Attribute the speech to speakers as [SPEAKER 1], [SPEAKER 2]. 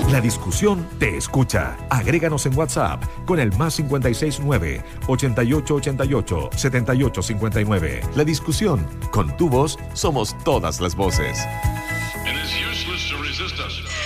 [SPEAKER 1] La discusión te escucha. Agréganos en WhatsApp con el +569 8888 7859. La discusión, con tu voz, somos todas las voces.
[SPEAKER 2] It is useless to resist us.